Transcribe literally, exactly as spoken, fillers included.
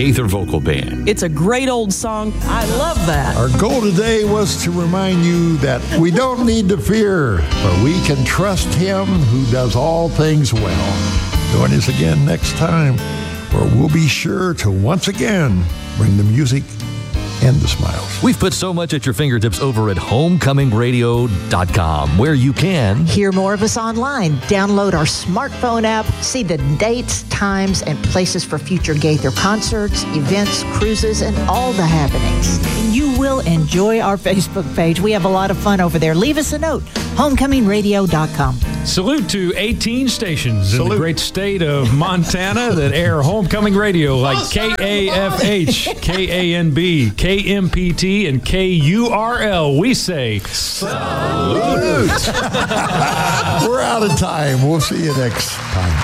Gaither Vocal Band. It's a great old song. I love that. Our goal today was to remind you that we don't need to fear, but we can trust Him who does all things well. Join us again next time, where we'll be sure to once again bring the music and the smiles. We've put so much at your fingertips over at homecoming radio dot com, where you can hear more of us online, download our smartphone app, see the dates, times, and places for future Gaither concerts, events, cruises, and all the happenings. You will enjoy our Facebook page. We have a lot of fun over there. Leave us a note, homecoming radio dot com. Salute to eighteen stations Salute. in the great state of Montana that air Homecoming Radio, like K A F H, K A N B, K M P T, and K U R L. We say salute. We're out of time. We'll see you next time.